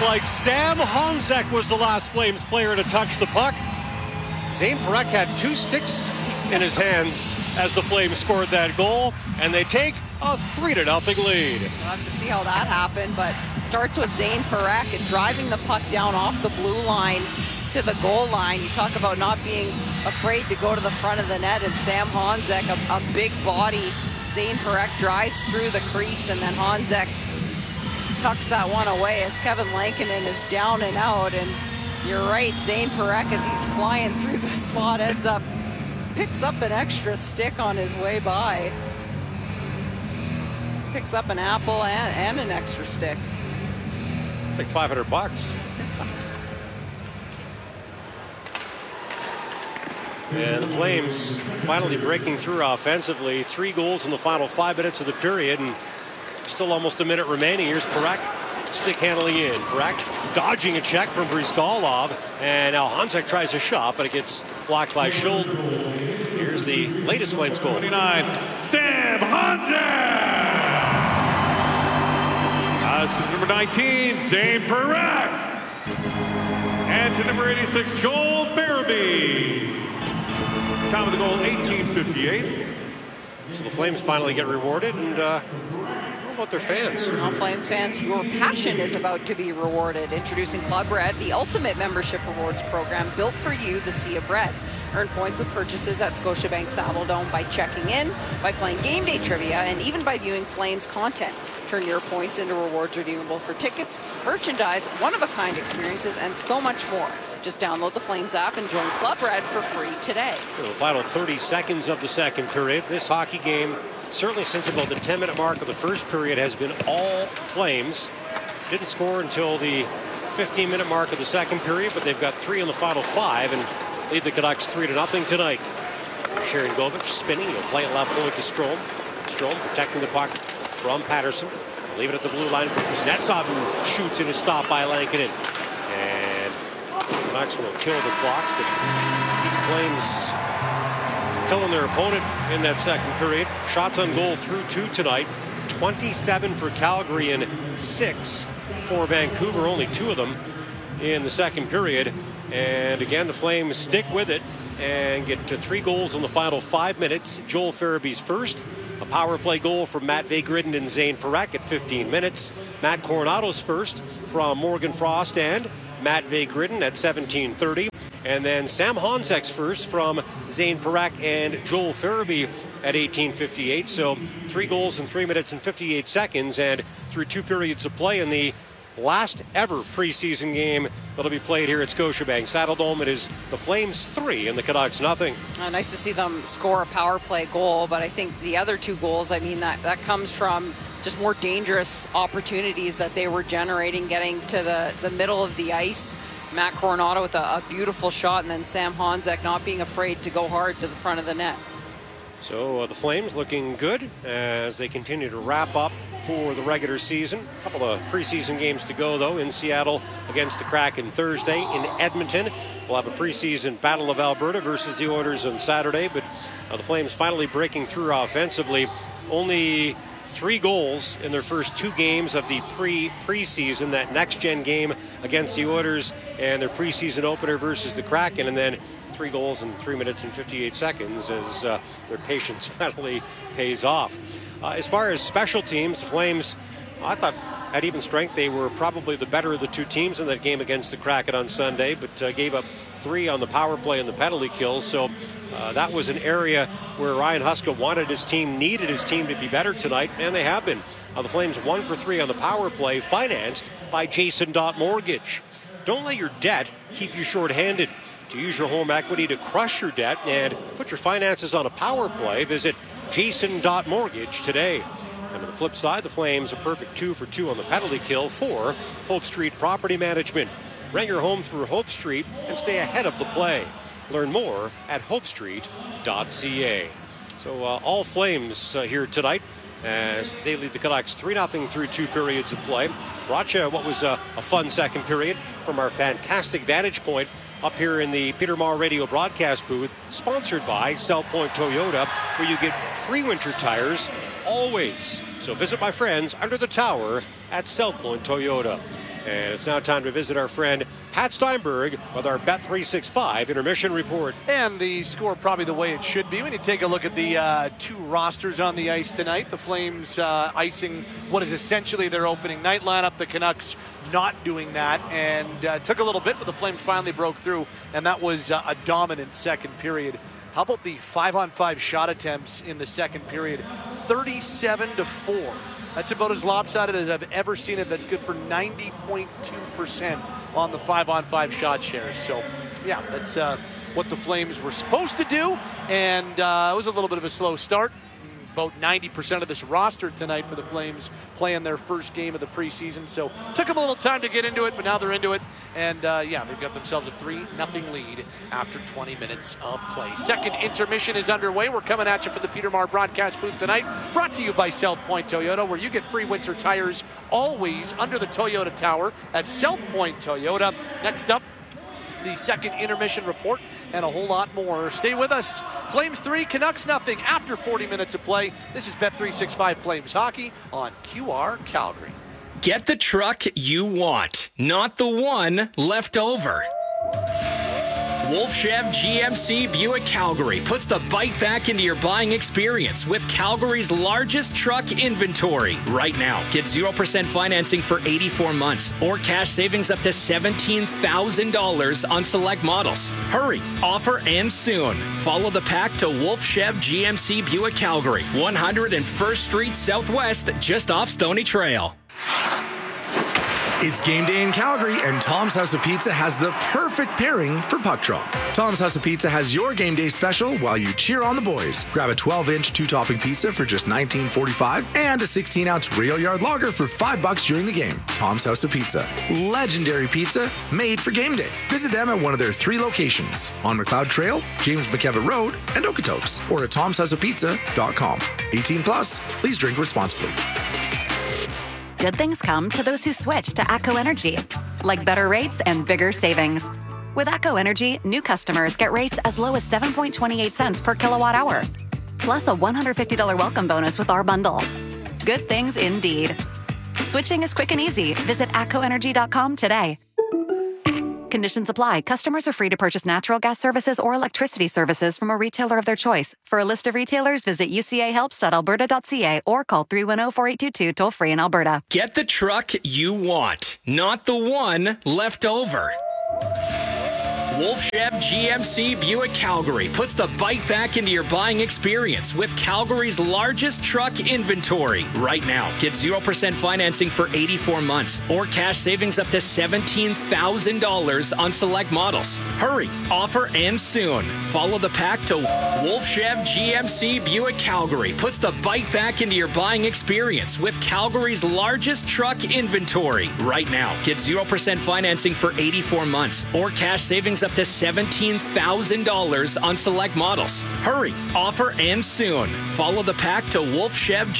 like Sam Honzek was the last Flames player to touch the puck. Zane Parekh had 2 sticks in his hands as the Flames scored that goal, and they take a 3-0 lead. We'll have to see how that happened, but it starts with Zane Parekh and driving the puck down off the blue line to the goal line. You talk about not being afraid to go to the front of the net, and Sam Honzek, a big body. Zane Parekh drives through the crease, and then Honzek tucks that one away as Kevin Lankinen is down and out. And you're right, Zane Parekh, as he's flying through the slot, picks up an extra stick on his way by. Picks up an apple and an extra stick. It's like $500. And the Flames finally breaking through offensively. 3 goals in the final 5 minutes of the period, and still almost a minute remaining. Here's Parekh stick handling in. Parekh dodging a check from Brizgalov, and now Honzek tries a shot, but it gets blocked by Schultz. Here's the latest Flames goal. 29, Sam Honzek! To number 19, Zane Parekh. And to number 86, Joel Farabee. Time of the goal, 18:58. So the Flames finally get rewarded, and how about their fans? Well, Flames fans, your passion is about to be rewarded. Introducing Club Red, the ultimate membership rewards program built for you, the Sea of Red. Earn points with purchases at Scotiabank Saddledome by checking in, by playing game day trivia, and even by viewing Flames content. Turn your points into rewards redeemable for tickets, merchandise, one-of-a-kind experiences, and so much more. Just download the Flames app and join Club Red for free today. For the final 30 seconds of the second period, this hockey game, certainly since about the 10-minute mark of the first period, has been all Flames. Didn't score until the 15-minute mark of the second period, but they've got 3 in the final 5 and lead the Canucks 3-0 tonight. Sharangovich spinning, he'll play it left point to Strome. Strome protecting the puck from Patterson. Leave it at the blue line for Kuznetsov, who shoots in a stop by Lankinen. And the Canucks will kill the clock. The Flames killing their opponent in that second period. Shots on goal through 2 tonight. 27 for Calgary and 6 for Vancouver. Only 2 of them in the second period. And again, the Flames stick with it and get to 3 goals in the final 5 minutes. Joel Farabee's first. A power play goal from Matt Vagridden and Zane Parekh at 15 minutes. Matt Coronado's first from Morgan Frost and Matt Vagridden at 17:30. And then Sam Honzek's first from Zane Parekh and Joel Farabee at 18:58. So 3 goals in 3 minutes and 58 seconds. And through 2 periods of play in the last ever preseason game that'll be played here at Scotiabank Saddledome, it is the Flames 3 and the Canucks nothing. Nice to see them score a power play goal, but I think the other 2 goals, I mean, that comes from just more dangerous opportunities that they were generating, getting to the middle of the ice. Matt Coronado with a beautiful shot, and then Sam Honzek not being afraid to go hard to the front of the net. So the Flames looking good as they continue to wrap up for the regular season. A couple of preseason games to go, though, in Seattle against the Kraken Thursday. In Edmonton, we'll have a preseason Battle of Alberta versus the Oilers on Saturday. But the Flames finally breaking through offensively. Only 3 goals in their first 2 games of the preseason. That next-gen game against the Oilers and their preseason opener versus the Kraken. And then 3 goals in 3 minutes and 58 seconds as their patience finally pays off. As far as special teams, the Flames, I thought at even strength they were probably the better of the 2 teams in that game against the Kraken on Sunday, but gave up 3 on the power play and the penalty kills. So that was an area where Ryan Huska wanted his team, needed his team to be better tonight, and they have been. The Flames 1 for 3 on the power play, financed by Jason Dot Mortgage. Don't let your debt keep you short-handed. To use your home equity to crush your debt and put your finances on a power play, visit Jason.Mortgage today. And on the flip side, the Flames a perfect 2 for 2 on the penalty kill for Hope Street Property Management. Rent your home through Hope Street and stay ahead of the play. Learn more at hopestreet.ca. So all Flames here tonight as they lead the Canucks 3-0 through 2 periods of play. Brought you what was a fun second period from our fantastic vantage point up here in the Peter Maher Radio broadcast booth, sponsored by South Point Toyota, where you get free winter tires always. So visit my friends under the tower at South Point Toyota. And it's now time to visit our friend Pat Steinberg with our Bet365 intermission report. And the score probably the way it should be when you take a look at the two rosters on the ice tonight. The Flames icing what is essentially their opening night lineup. The Canucks not doing that, and took a little bit, but the Flames finally broke through, and that was a dominant second period. How about the 5-on-5 shot attempts in the second period? 37-4. That's about as lopsided as I've ever seen it. That's good for 90.2% on the 5-on-5 shot shares. So, yeah, that's what the Flames were supposed to do, and it was a little bit of a slow start. About 90% of this roster tonight for the Flames playing their first game of the preseason. So took them a little time to get into it, but now they're into it. And yeah, they've got themselves a 3-0 lead after 20 minutes of play. Second intermission is underway. We're coming at you from the Peter Maher broadcast booth tonight. Brought to you by South Point Toyota, where you get free winter tires always under the Toyota Tower at South Point Toyota. Next up, the second intermission report and a whole lot more. Stay with us. Flames 3, Canucks nothing after 40 minutes of play. This is Bet365 Flames Hockey on QR Calgary. Get the truck you want, not the one left over. Wolf Chev GMC Buick Calgary puts the bite back into your buying experience with Calgary's largest truck inventory. Right now, get 0% financing for 84 months or cash savings up to $17,000 on select models. Hurry, offer ends soon. Follow the pack to Wolf Chev GMC Buick Calgary, 101st Street Southwest, just off Stony Trail. It's game day in Calgary, and Tom's House of Pizza has the perfect pairing for puck drop. Tom's House of Pizza has your game day special while you cheer on the boys. Grab a 12-inch two-topping pizza for just $19.45 and a 16-ounce Rail Yard Lager for $5 during the game. Tom's House of Pizza. Legendary pizza made for game day. Visit them at one of their 3 locations on McLeod Trail, James McKevitt Road, and Okotoks, or at tomshouseofpizza.com. 18 plus, please drink responsibly. Good things come to those who switch to ATCO Energy, like better rates and bigger savings. With ATCO Energy, new customers get rates as low as 7.28 cents per kilowatt hour, plus a $150 welcome bonus with our bundle. Good things indeed. Switching is quick and easy. Visit atcoenergy.com today. Conditions apply. Customers are free to purchase natural gas services or electricity services from a retailer of their choice. For a list of retailers, visit ucahelps.alberta.ca or call 310-4822 toll-free in Alberta. Get the truck you want, not the one left over. Wolf Chev GMC Buick Calgary puts the bite back into your buying experience with Calgary's largest truck inventory. Right now, get 0% financing for 84 months or cash savings up to $17,000 on select models. Hurry, offer ends soon. Follow the pack to Wolf Chev GMC Buick Calgary puts the bite back into your buying experience with Calgary's largest truck inventory. Right now, get 0% financing for 84 months or cash savings up to $17,000 on select models. Hurry, offer ends soon. Follow the pack to Wolf Chev